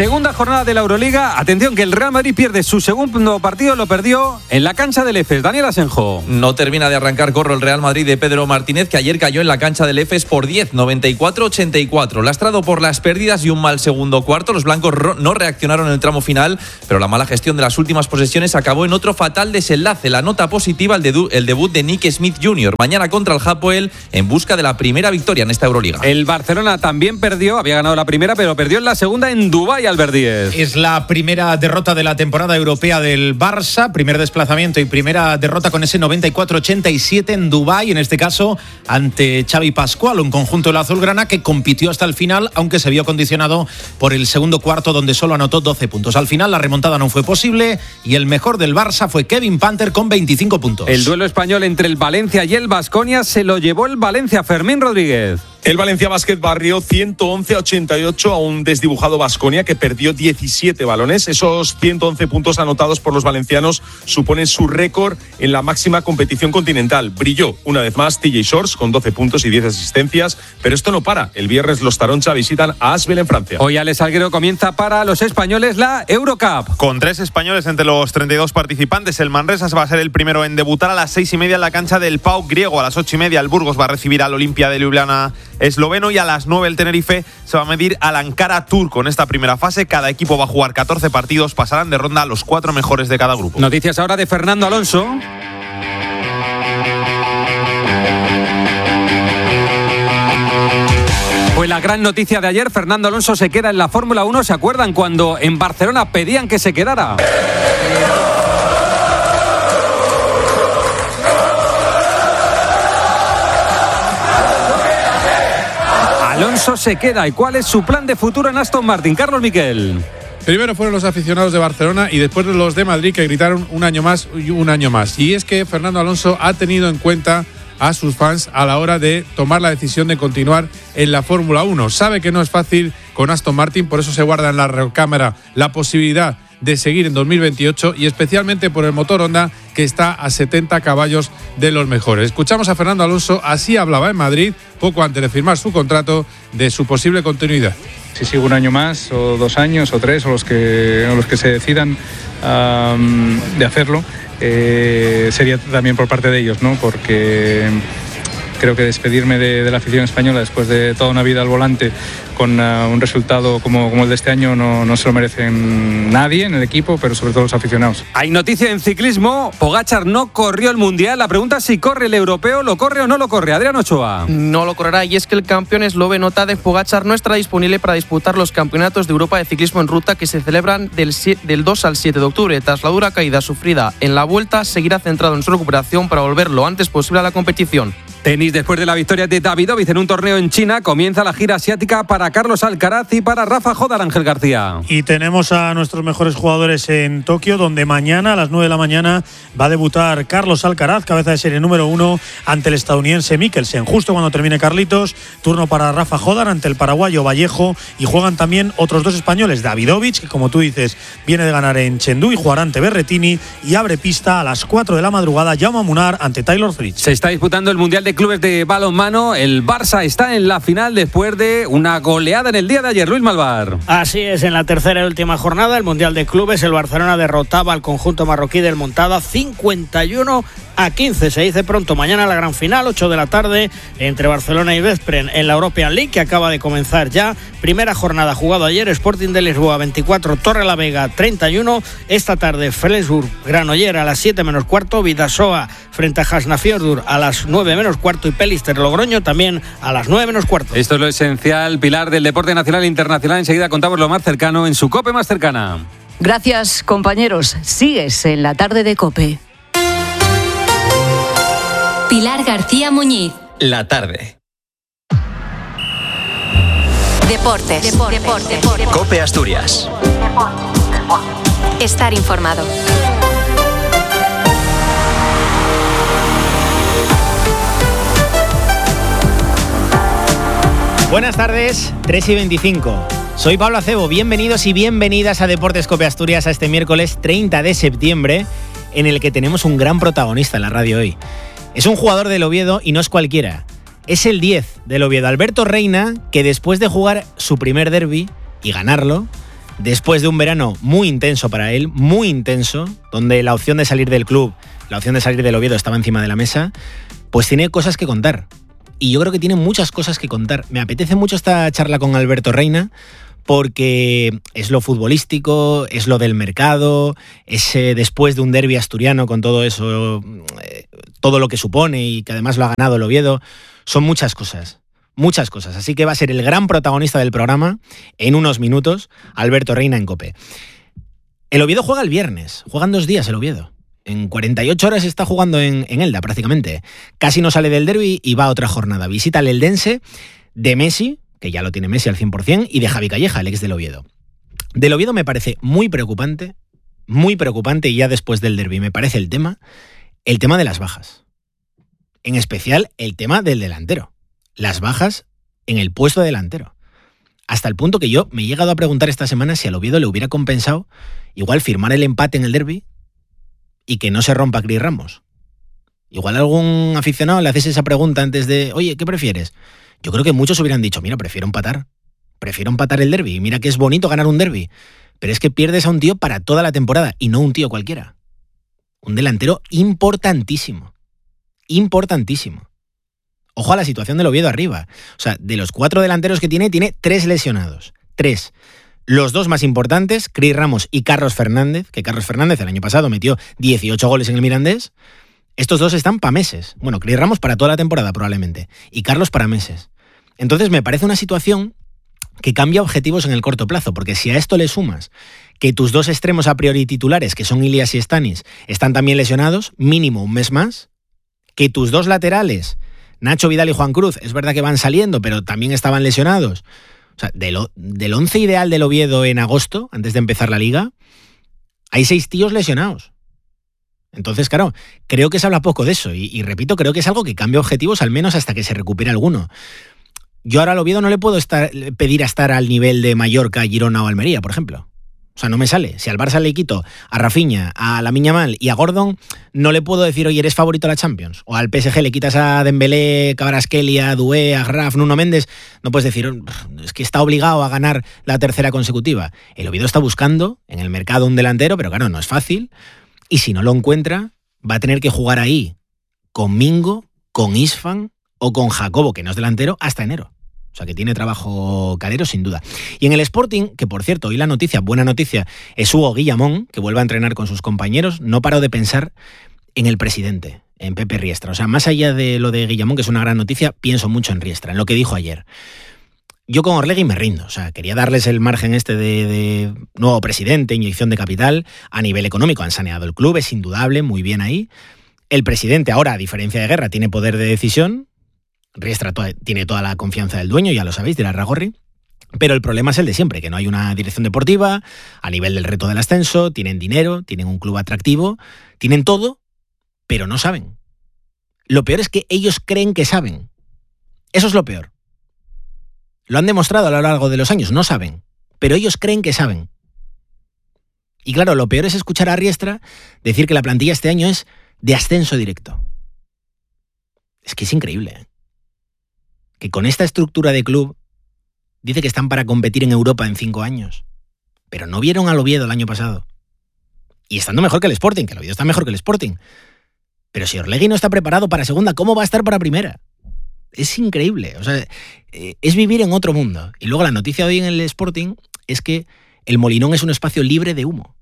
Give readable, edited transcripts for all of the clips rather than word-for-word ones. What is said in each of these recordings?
Segunda jornada de la Euroliga. Atención que el Real Madrid pierde su segundo partido, lo perdió en la cancha del EFES. Daniel Asenjo. No termina de arrancar corro el Real Madrid de Pedro Martínez, que ayer cayó en la cancha del EFES por 10, 94-84. Lastrado por las pérdidas y un mal segundo cuarto, los blancos no reaccionaron en el tramo final, pero la mala gestión de las últimas posesiones acabó en otro fatal desenlace. La nota positiva, el debut de Nick Smith Jr. mañana contra el Hapoel en busca de la primera victoria en esta Euroliga. El Barcelona también perdió, había ganado la primera, pero perdió en la segunda en Dubái, Albert Díez. Es la primera derrota de la temporada europea del Barça, primer desplazamiento y primera derrota con ese 94-87 en Dubái, en este caso ante Xavi Pascual, un conjunto del azulgrana que compitió hasta el final, aunque se vio condicionado por el segundo cuarto donde solo anotó 12 puntos. Al final la remontada no fue posible y el mejor del Barça fue Kevin Panther con 25 puntos. El duelo español entre el Valencia y el Baskonia se lo llevó el Valencia. Fermín Rodríguez. El Valencia Basket barrió 111-88 a un desdibujado Baskonia que perdió 17 balones. Esos 111 puntos anotados por los valencianos suponen su récord en la máxima competición continental. Brilló una vez más TJ Shorts con 12 puntos y 10 asistencias, pero esto no para. El viernes los Taroncha visitan a Asbel en Francia. Hoy Alex Salguero comienza para los españoles la Eurocup. Con 3 españoles entre los 32 participantes, el Manresa va a ser el primero en debutar a las 6:30 en la cancha del PAOK griego. A las 8:30 el Burgos va a recibir al Olimpia de Ljubljana esloveno y a las 9 el Tenerife se va a medir al Ankara turco. En esta primera fase cada equipo va a jugar 14 partidos, pasarán de ronda a los 4 mejores de cada grupo. Noticias ahora de Fernando Alonso. Pues la gran noticia de ayer, Fernando Alonso se queda en la Fórmula 1. ¿Se acuerdan cuando en Barcelona pedían que se quedara? Alonso se queda. ¿Y cuál es su plan de futuro en Aston Martin? Carlos Miquel. Primero fueron los aficionados de Barcelona y después los de Madrid que gritaron un año más y un año más. Y es que Fernando Alonso ha tenido en cuenta a sus fans a la hora de tomar la decisión de continuar en la Fórmula 1. Sabe que no es fácil con Aston Martin, por eso se guarda en la recámara la posibilidad de seguir en 2028 y especialmente por el motor Honda que está a 70 caballos de los mejores. Escuchamos a Fernando Alonso, así hablaba en Madrid poco antes de firmar su contrato, de su posible continuidad. Si sigo un año más o 2 años o 3 o los que se decidan de hacerlo, sería también por parte de ellos, ¿no? Porque creo que despedirme de la afición española después de toda una vida al volante con un resultado como el de este año no se lo merecen nadie en el equipo, pero sobre todo los aficionados. Hay noticia en ciclismo. Pogačar no corrió el Mundial. La pregunta es si corre el europeo. ¿Lo corre o no lo corre? Adrián Ochoa. No lo correrá, y es que el campeón esloveno Tadej Pogačar no estará disponible para disputar los campeonatos de Europa de ciclismo en ruta que se celebran del 2 al 7 de octubre. Tras la dura caída sufrida en la Vuelta, seguirá centrado en su recuperación para volver lo antes posible a la competición. Tenis. Después de la victoria de Davidovich en un torneo en China, comienza la gira asiática para Carlos Alcaraz y para Rafa Jodar. Ángel García. Y tenemos a nuestros mejores jugadores en Tokio, donde mañana a las 9 de la mañana va a debutar Carlos Alcaraz, cabeza de serie número 1, ante el estadounidense Mikkelsen. Justo cuando termine Carlitos, turno para Rafa Jodar ante el paraguayo Vallejo, y juegan también otros 2 españoles, Davidovich, que como tú dices viene de ganar en Chengdu y jugará ante Berrettini, y abre pista a las 4 de la madrugada Jaume Munar ante Taylor Fritz. Se está disputando el Mundial de Clubes de balonmano. El Barça está en la final después de una goleada en el día de ayer. Luis Malvar. Así es, en la tercera y última jornada del Mundial de Clubes, el Barcelona derrotaba al conjunto marroquí del Montada 51-15. Se dice pronto, mañana la gran final, 8 de la tarde, entre Barcelona y Veszprém en la European League, que acaba de comenzar ya. Primera jornada jugado ayer, Sporting de Lisboa 24, Torrelavega 31. Esta tarde, Flensburg Granollers a las 7 menos cuarto, Vidasoa frente a Hafnarfjörður a las 9 menos cuarto y Pelister Logroño también a las 9 menos cuarto. Esto es lo esencial, pilar del deporte nacional e internacional. Enseguida contamos lo más cercano en su COPE más cercana. Gracias, compañeros. Sigues en la tarde de COPE. Pilar García Muñiz. La tarde. Deportes. COPE Asturias. Estar informado. Buenas tardes, 3:25. Soy Pablo Acebo, bienvenidos y bienvenidas a Deportes COPE Asturias, a este miércoles 30 de septiembre, en el que tenemos un gran protagonista en la radio hoy. Es un jugador del Oviedo y no es cualquiera. Es el 10 del Oviedo, Alberto Reina, que después de jugar su primer derbi y ganarlo, después de un verano muy intenso para él, muy intenso, donde la opción de salir del club, la opción de salir del Oviedo estaba encima de la mesa, pues tiene cosas que contar. Y yo creo que tiene muchas cosas que contar. Me apetece mucho esta charla con Alberto Reina, porque es lo futbolístico, es lo del mercado, es después de un derbi asturiano con todo eso, todo lo que supone y que además lo ha ganado el Oviedo. Son muchas cosas. Muchas cosas, así que va a ser el gran protagonista del programa en unos minutos, Alberto Reina en COPE. El Oviedo juega el viernes, juegan 2 días el Oviedo. En 48 horas está jugando en Elda prácticamente. Casi no sale del derbi y va a otra jornada. Visita el eldense de Messi, que ya lo tiene Messi al 100%, y de Javi Calleja, el ex del Oviedo. Del Oviedo me parece muy preocupante, y ya después del derbi me parece el tema de las bajas. En especial el tema del delantero. Las bajas en el puesto de delantero. Hasta el punto que yo me he llegado a preguntar esta semana si al Oviedo le hubiera compensado igual firmar el empate en el derbi y que no se rompa Cris Ramos. Igual a algún aficionado le haces esa pregunta antes de, oye, ¿qué prefieres? Yo creo que muchos hubieran dicho, mira, prefiero empatar el derbi. Mira que es bonito ganar un derbi, pero es que pierdes a un tío para toda la temporada y no un tío cualquiera. Un delantero importantísimo. Ojo a la situación del Oviedo arriba. O sea, de los 4 delanteros que tiene 3 lesionados. 3. Los 2 más importantes, Cris Ramos y Carlos Fernández, que Carlos Fernández el año pasado metió 18 goles en el Mirandés. Estos 2 están para meses. Bueno, Cris Ramos para toda la temporada probablemente. Y Carlos para meses. Entonces me parece una situación que cambia objetivos en el corto plazo, porque si a esto le sumas que tus 2 extremos a priori titulares, que son Ilias y Stanis, están también lesionados, mínimo un mes más, que tus 2 laterales, Nacho Vidal y Juan Cruz, es verdad que van saliendo, pero también estaban lesionados. O sea, del 11 ideal del Oviedo en agosto, antes de empezar la liga, hay 6 tíos lesionados. Entonces, claro, creo que se habla poco de eso. Y repito, creo que es algo que cambia objetivos, al menos hasta que se recupere alguno. Yo ahora al Oviedo no le puedo pedir a estar al nivel de Mallorca, Girona o Almería, por ejemplo. O sea, no me sale. Si al Barça le quito a Rafinha, a Lamine Yamal y a Gordon, no le puedo decir, oye, eres favorito a la Champions. O al PSG le quitas a Dembélé, Kvaratskhelia, Doué, a Graf, Nuno Méndez. No puedes decir, es que está obligado a ganar la 3ª consecutiva. El Oviedo está buscando en el mercado un delantero, pero claro, no es fácil. Y si no lo encuentra, va a tener que jugar ahí con Mingo, con Isfan o con Jacobo, que no es delantero, hasta enero. O sea, que tiene trabajo calero, sin duda. Y en el Sporting, que por cierto, hoy la noticia, buena noticia, es Hugo Guillamón, que vuelve a entrenar con sus compañeros. No paro de pensar en el presidente, en Pepe Riestra. O sea, más allá de lo de Guillamón, que es una gran noticia, pienso mucho en Riestra, en lo que dijo ayer. Yo con Orlegui me rindo. O sea, quería darles el margen de nuevo presidente, inyección de capital. A nivel económico han saneado el club, es indudable, muy bien ahí. El presidente ahora, a diferencia de Guerra, tiene poder de decisión. Riestra tiene toda la confianza del dueño, ya lo sabéis, de Irarrágorri, pero el problema es el de siempre, que no hay una dirección deportiva, a nivel del reto del ascenso, tienen dinero, tienen un club atractivo, tienen todo, pero no saben. Lo peor es que ellos creen que saben. Eso es lo peor. Lo han demostrado a lo largo de los años, no saben, pero ellos creen que saben. Y claro, lo peor es escuchar a Riestra decir que la plantilla este año es de ascenso directo. Es que es increíble, ¿eh? Que con esta estructura de club dice que están para competir en Europa en 5 años. Pero no vieron al Oviedo el año pasado. Y estando mejor que el Sporting, que el Oviedo está mejor que el Sporting. Pero si Orlegui no está preparado para segunda, ¿cómo va a estar para primera? Es increíble. O sea, es vivir en otro mundo. Y luego la noticia de hoy en el Sporting es que el Molinón es un espacio libre de humo.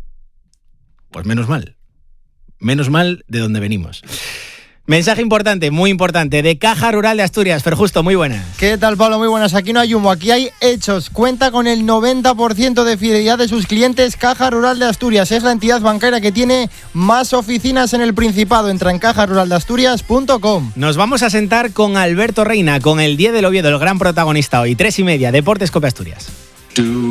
Pues menos mal. Menos mal de donde venimos. Mensaje importante, muy importante, de Caja Rural de Asturias. Ferjusto, muy buenas. ¿Qué tal, Pablo? Muy buenas. Aquí no hay humo, aquí hay hechos. Cuenta con el 90% de fidelidad de sus clientes. Caja Rural de Asturias es la entidad bancaria que tiene más oficinas en el Principado. Entra en cajaruraldeasturias.com. Nos vamos a sentar con Alberto Reina, con el 10 del Oviedo, el gran protagonista hoy. 3:30, Deportes COPE Asturias.